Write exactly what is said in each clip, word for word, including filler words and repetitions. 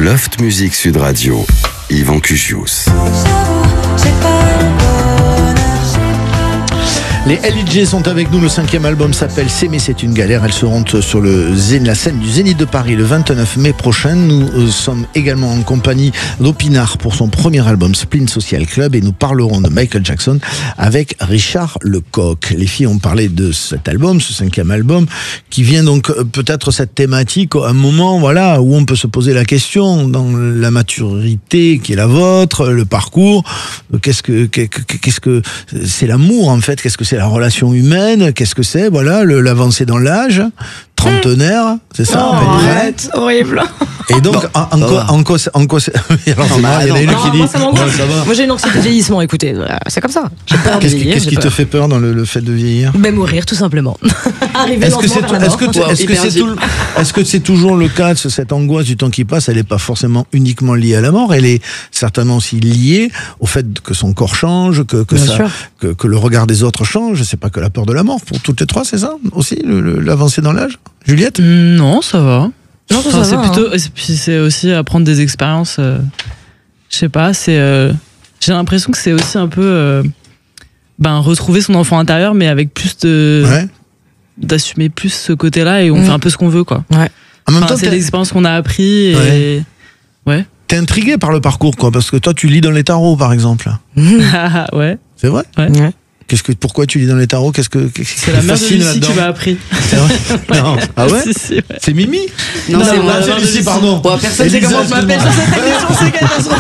Loft Music Sud Radio, Yvan Cugius. Les L I J sont avec nous, le cinquième album s'appelle S'aimer c'est une galère. Elles seront sur le Zén, la scène du Zénith de Paris le vingt-neuf mai prochain. Nous euh, sommes également en compagnie d'Opinard pour son premier album Spleen Social Club et nous parlerons de Michael Jackson avec Richard Lecoq. Les filles ont parlé de cet album, ce cinquième album, qui vient donc euh, peut-être cette thématique, un moment voilà où on peut se poser la question dans la maturité qui est la vôtre, le parcours, euh, qu'est-ce que qu'est-ce que c'est l'amour en fait, qu'est-ce que c'est la relation humaine, qu'est-ce que c'est, voilà, le, l'avancée dans l'âge, trentenaire, c'est ça, oh, arrête, horrible. Et donc, en, en, quoi, en quoi, en quoi, c'est... Alors, c'est marrant, il y en a une qui dit, moi, ça ouais, ça va. Moi, j'ai une anxiété de vieillissement, écoutez, c'est comme ça. J'ai peur qu'est-ce de vieillir, qu'est-ce qui peur. te fait peur dans le, le fait de vieillir? Ben, mourir, tout simplement. Arriver est-ce que c'est, vers la est-ce que, mort. est-ce que c'est tout, est-ce que c'est toujours le cas, cette angoisse du temps qui passe, elle n'est pas forcément uniquement liée à la mort, elle est certainement aussi liée au fait que son corps change, que, que, ça, que, que le regard des autres change. C'est pas que la peur de la mort pour toutes les trois, c'est ça aussi, le, le, l'avancée dans l'âge? Juliette? Non, ça va. Non, enfin, ça c'est va, plutôt, hein. puis c'est aussi apprendre des expériences. Euh, je sais pas, c'est. Euh, j'ai l'impression que c'est aussi un peu, euh, ben retrouver son enfant intérieur, mais avec plus de, ouais. d'assumer plus ce côté-là et on mmh. fait un peu ce qu'on veut, quoi. Ouais. En même enfin, temps, c'est t'es... l'expérience qu'on a appris et ouais. ouais. T'es intrigué par le parcours, quoi, parce que toi, tu lis dans les tarots, par exemple. Ouais. C'est vrai? Ouais. ouais. Qu'est-ce que, pourquoi tu lis dans les tarots? Qu'est-ce que, qu'est-ce c'est la mère de Lucie qui m'a appris. C'est vrai? Non. Ah ouais? si, si, ouais. C'est Mimi? Non, non c'est moi. moi. C'est Lucie, pardon. Bon, personne sait comment je m'appelle. C'est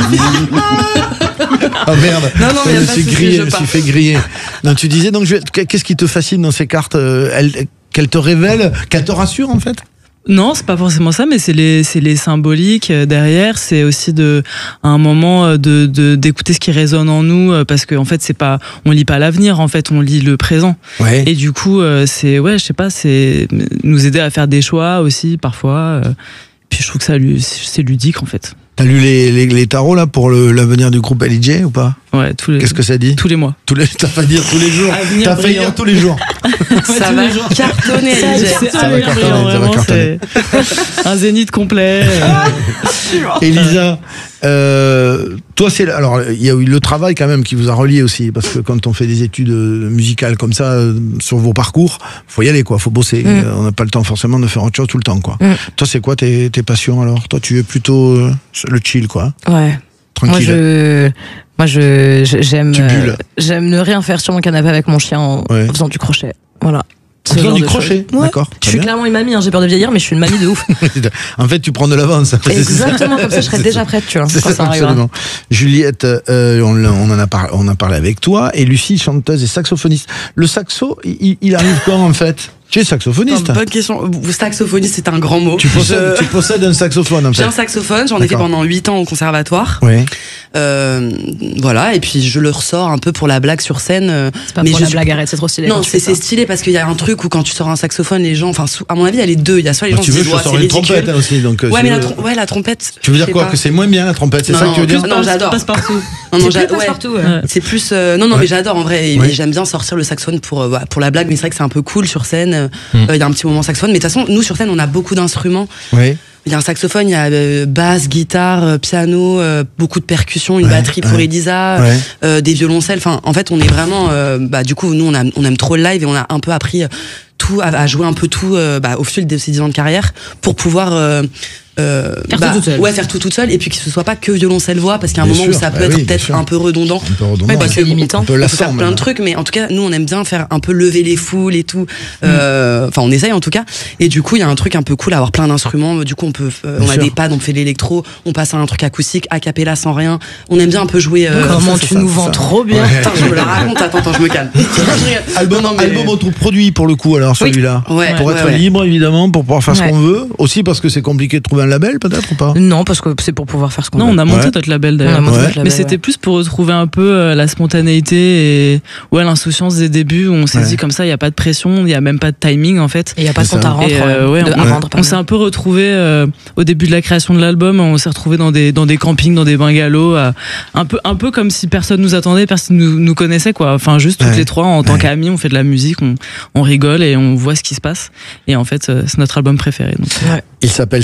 Ah merde. Non, non, mais je y a me pas suis de souci, grillé, je je me suis pars. fait griller. Non, tu disais, donc, je... qu'est-ce qui te fascine dans ces cartes? Elles, qu'elles te révèlent, qu'elles te rassurent, en fait? Non, c'est pas forcément ça, mais c'est les, c'est les symboliques derrière. C'est aussi de, à un moment, de, de, d'écouter ce qui résonne en nous, parce qu'en fait, c'est pas, on lit pas l'avenir, en fait, on lit le présent. Ouais. Et du coup, c'est, ouais, je sais pas, c'est nous aider à faire des choix aussi, parfois. Puis je trouve que ça, c'est ludique, en fait. T'as lu les, les, les tarots, là, pour le, l'avenir du groupe L I J, ou pas? Ouais, tous les. Qu'est-ce que ça dit? Tous les mois. Tous les, t'as fait dire tous les jours. Avenir T'as fait brillant. dire tous les jours. Ça va cartonner. Ça, C'est ça va cartonner, ça va cartonner. C'est un zénith complet. Elisa, euh, toi, c'est, alors, il y a eu le travail quand même qui vous a relié aussi, parce que quand on fait des études musicales comme ça, euh, sur vos parcours, faut y aller, quoi, faut bosser. Mm. On n'a pas le temps forcément de faire autre chose tout le temps, quoi. Mm. Toi, c'est quoi tes, tes passions, alors? Toi, tu es plutôt euh, le chill, quoi. Ouais. Tranquille. Moi, je, moi, je, j'aime, euh, j'aime ne rien faire sur mon canapé avec mon chien en, ouais. en faisant du crochet. Voilà. En faisant du crochet, ouais. D'accord. Je suis bien. clairement une mamie, hein, j'ai peur de vieillir, mais je suis une mamie de ouf. En fait, tu prends de l'avance. Exactement, comme ça, je serais déjà prête, tu vois. C'est quand ça, ça arrivera. absolument. Juliette, euh, on, on, en a par, on a parlé avec toi, et Lucie, chanteuse et saxophoniste. Le saxo, il, il arrive quand, en fait? Tu es saxophoniste? Non, bonne question. Saxophoniste, c'est un grand mot. Tu possèdes, je... tu possèdes un saxophone, en fait. J'ai un saxophone, j'en ai fait pendant huit ans au conservatoire. Oui. Euh, voilà, et puis je le ressors un peu pour la blague sur scène. C'est pas mais pour je la suis... blague, arrête, c'est trop stylé. Non, c'est, c'est stylé parce qu'il y a un truc où quand tu sors un saxophone, les gens, enfin, à mon avis, il y a les deux. Il y a soit les bah, gens tu se veux, disent, je ouais, sors c'est une ridicule. trompette hein, aussi, donc. Ouais, mais la, trom- ouais, la trompette. Tu veux dire quoi? Pas. Que c'est moins bien la trompette, c'est non, ça non, que tu veux dire? Non, j'adore. Passe partout. Non, non, c'est j'a... plus ouais. partout. Ouais. C'est plus. Euh... Non, non, ouais. mais j'adore en vrai. Et ouais. j'aime bien sortir le saxophone pour euh, pour la blague, mais c'est vrai que c'est un peu cool sur scène. Il mm. euh, y a un petit moment saxophone, mais de toute façon, nous sur scène, on a beaucoup d'instruments. Oui. Il y a un saxophone, il y a euh, basse, guitare, euh, piano, euh, beaucoup de percussions, une ouais, batterie pour ouais. Elisa, ouais. euh, des violoncelles. Enfin, en fait, on est vraiment. Euh, bah, du coup, nous, on, a, on aime trop le live et on a un peu appris tout, à, à jouer un peu tout euh, bah, au fil de ces dix ans de carrière pour pouvoir. Euh, Euh, faire bah, tout toute seule. Ouais, faire tout toute seule et puis que ce soit pas que violoncelle voix parce qu'il y a un bien moment sûr, où ça peut bah être oui, peut-être un peu redondant. Un peu redondant. Ouais, bah, c'est limitant. On peut, on peut faire plein de trucs, mais en tout cas, nous on aime bien faire un peu lever les foules et tout. Enfin, mm. euh, on essaye en tout cas. Et du coup, il y a un truc un peu cool, avoir plein d'instruments. Du coup, on peut, euh, on a sûr. Des pads, on fait l'électro, on passe à un truc acoustique, a cappella sans rien. On aime bien un peu jouer. Euh, Comment ça, tu nous vends trop bien. Ouais. Attends, je me la raconte. Attends, attends, je me calme. album, non, mais... album autoproduit pour le coup, alors celui-là. Oui. Ouais, pour ouais, être ouais. libre évidemment, pour pouvoir faire ouais. ce qu'on veut. Aussi parce que c'est compliqué de trouver un label, peut-être ou pas? Non, parce que c'est pour pouvoir faire ce qu'on non, veut. Non, on a monté ouais. notre label d'ailleurs. Ouais. Mais label, c'était ouais. plus pour retrouver un peu euh, la spontanéité et ouais, l'insouciance des débuts où on s'est ouais. dit comme ça, il n'y a pas de pression, il n'y a même pas de timing en fait. Et il n'y a pas de compte à rendre. Euh, ouais, on, on, on s'est un peu retrouvé euh, au début de la création de l'album, on s'est retrouvé dans des, dans des campings, dans des bungalows, euh, un, peu, un peu comme si personne nous attendait, personne nous, nous connaissait quoi. Enfin, juste toutes ouais. les trois en tant ouais. qu'amis, on fait de la musique, on, on rigole et on voit ce qui se passe. Et en fait, c'est notre album préféré. Donc. Ouais. Il s'appelle S'aimer c'est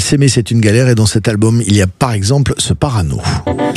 c'est une galère. Et dans cet album, il y a par exemple ce Parano.